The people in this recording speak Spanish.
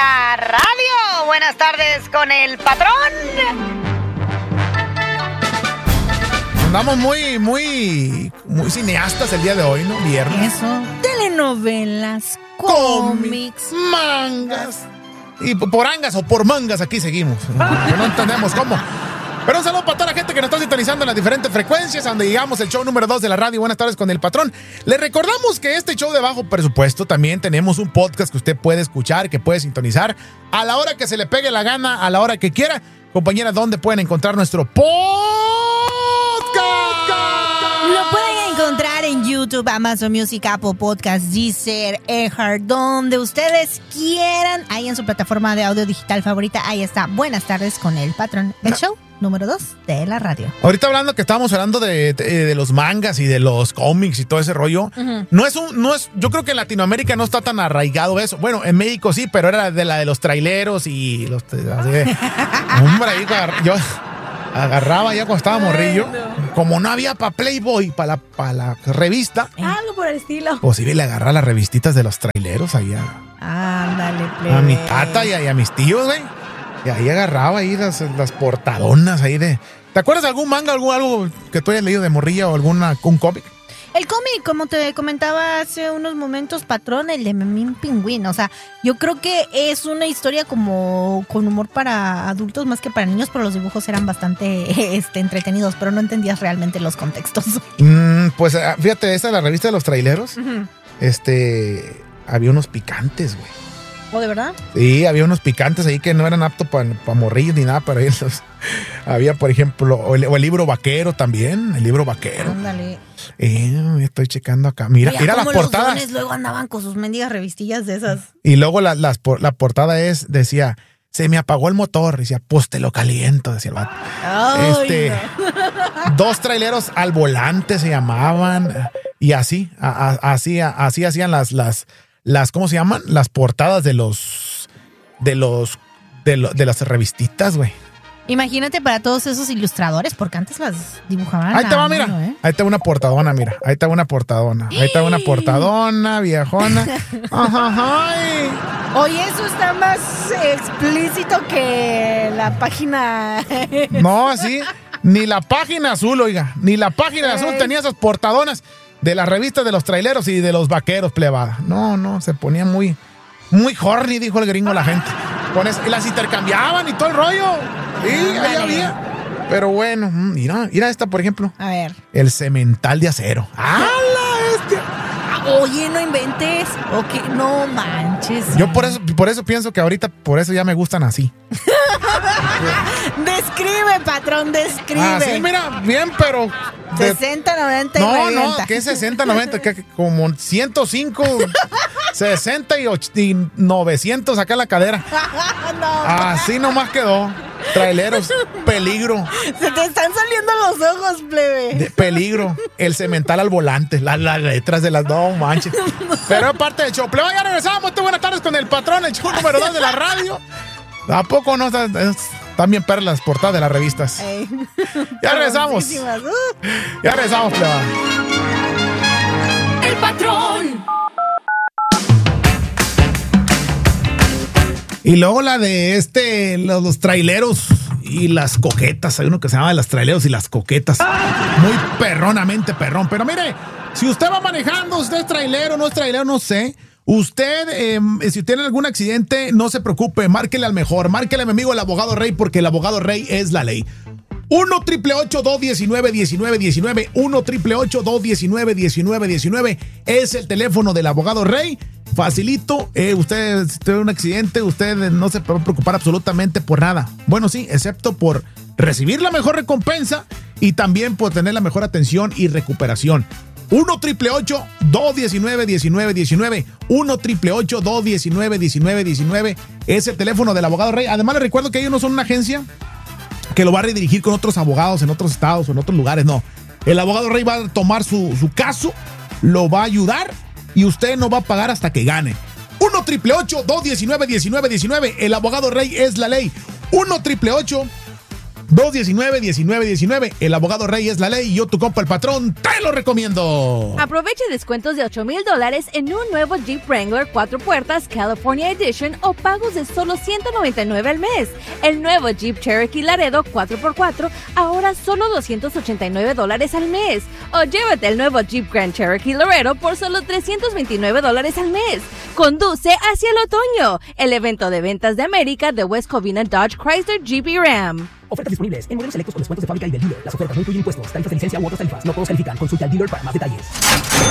la radio. Buenas tardes con el patrón. Andamos muy cineastas el día de hoy, ¿no? Viernes. Eso. Telenovelas, cómics, mangas. Y por angas o por mangas aquí seguimos. No entendemos cómo. Pero un saludo para toda la gente que nos está sintonizando en las diferentes frecuencias, donde llegamos el show número 2 de la radio. Buenas tardes con el patrón. Le recordamos que este show de bajo presupuesto también tenemos un podcast que usted puede escuchar, que puede sintonizar a la hora que se le pegue la gana, a la hora que quiera. Compañera, ¿dónde pueden encontrar nuestro podcast? Lo pueden encontrar en YouTube, Amazon Music, Apple Podcasts, Deezer, iHeart, donde ustedes quieran. Ahí en su plataforma de audio digital favorita, ahí está. Buenas tardes con el patrón. El show número 2 de la radio. Ahorita hablando que estábamos hablando de los mangas y de los cómics y todo ese rollo, yo creo que en Latinoamérica no está tan arraigado eso. Bueno, en México sí, pero era de la de los traileros y los hombre, ahí yo agarraba ya cuando estaba morrillo. Como no había para Playboy, para la revista. Algo por el estilo. Pues sí, le agarraba las revistitas de los traileros allá. Ándale, a mi tata y a mis tíos, güey. Y ahí agarraba ahí las portadonas ahí de... ¿Te acuerdas de algún manga, algo que tú hayas leído de morrilla o un cómic? El cómic, como te comentaba hace unos momentos, patrón, el de Memín Pingüín. O sea, yo creo que es una historia como con humor para adultos más que para niños, pero los dibujos eran bastante entretenidos, pero no entendías realmente los contextos. Pues fíjate, esta es la revista de los traileros. Había unos picantes, güey. ¿O de verdad? Sí, había unos picantes ahí que no eran aptos para morrillos ni nada, pero ahí había, por ejemplo, o el libro vaquero también, el libro vaquero. Ándale. Estoy checando acá. Mira las portadas. Los luego andaban con sus mendigas revistillas de esas. Y luego la portada decía, se me apagó el motor. Decía, pues te lo caliento, decía el vato. No. 2 traileros al volante se llamaban. Y así hacían las ¿cómo se llaman? Las portadas de las revistitas, güey. Imagínate para todos esos ilustradores, porque antes las dibujaban. Ahí te va, mira. Ahí está una portadona, mira. Ahí está una portadona. Ahí está una portadona, viejona. Ay. Oye, eso está más explícito que la página. No, sí. Ni la página azul, oiga. Ni la página azul tenía esas portadonas de las revistas de los traileros y de los vaqueros, plebada. No, se ponía muy horny, dijo el gringo a la gente. Y las intercambiaban y todo el rollo. Sí, ahí había. Pero bueno, mira esta, por ejemplo. A ver. El cemental de acero. ¡Ah, la bestia! Oye, no inventes. Ok, no manches. Yo por eso pienso que ahorita, por eso ya me gustan así. Describe, patrón, describe. Sí, mira, bien, pero 60, 90 y 90. No, ¿qué 60, 90? Que como 105, 60 y 900 acá en la cadera. No. Así nomás quedó. Traileros, peligro. Se te están saliendo los ojos, plebe. Peligro. El cemental al volante. Las letras de las dos manches. Pero aparte del show. Plebe, ya regresamos. Buenas tardes con el patrón, el show número 2 de la radio. ¿A poco no? Están bien perlas las portadas de las revistas. Ya regresamos. Ya regresamos, plebe. El patrón. Y luego la de los traileros y las coquetas. Hay uno que se llama las traileros y las coquetas. Muy perronamente perrón. Pero mire, si usted va manejando, usted es trailero, no es trailero, no sé. Usted, si tiene algún accidente, no se preocupe, márquele al mejor. Márquele a mi amigo el abogado Rey, porque el abogado Rey es la ley. 1-888-219-1919. 1-888-219-1919 es el teléfono del abogado Rey. Facilito. Usted, si tiene un accidente, usted no se va a preocupar absolutamente por nada. Bueno, sí, excepto por recibir la mejor recompensa y también por tener la mejor atención y recuperación. 1-888-219-1919. 1-888-219-1919 es el teléfono del abogado Rey. Además, les recuerdo que ellos no son una agencia que lo va a redirigir con otros abogados en otros estados o en otros lugares. No. El abogado Rey va a tomar su caso, lo va a ayudar y usted no va a pagar hasta que gane. 1-888-219-1919. El abogado Rey es la ley. 1-888 219-1919. El abogado Rey es la ley y yo, tu compa el patrón, te lo recomiendo. Aproveche descuentos de $8,000 en un nuevo Jeep Wrangler 4 puertas California Edition o pagos de solo $199 al mes. El nuevo Jeep Cherokee Laredo 4x4 ahora solo $289 al mes. O llévate el nuevo Jeep Grand Cherokee Laredo por solo $329 al mes. Conduce hacia el otoño. El evento de ventas de América de West Covina Dodge Chrysler Jeep y Ram. Ofertas disponibles en modelos selectos con descuentos de fábrica y del dealer. Las ofertas no incluyen impuestos, tarifas de licencia u otras tarifas. No todos califican. Consulta al dealer para más detalles.